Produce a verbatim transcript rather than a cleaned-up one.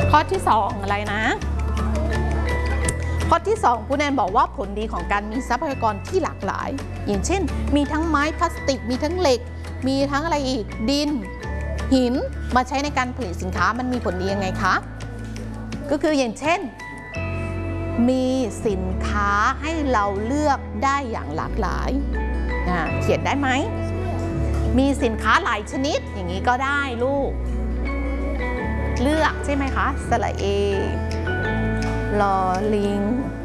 ข้อที่สองอะไรนะข้อที่สองคุณแนนบอกว่าผลดีของการมีทรัพยากรที่หลากหลายอย่างเช่นมีทั้งไม้พลาสติกมีทั้งเหล็กมีทั้งอะไรอีกดินหินมาใช้ในการผลิตสินค้ามันมีผลดียังไงคะก็คืออย่างเช่นมีสินค้าให้เราเลือกได้อย่างหลากหลายเขียนได้ไหมมีสินค้าหลายชนิดอย่างนี้ก็ได้ลูกเลือกใช่ไหมคะสระเอลอลิง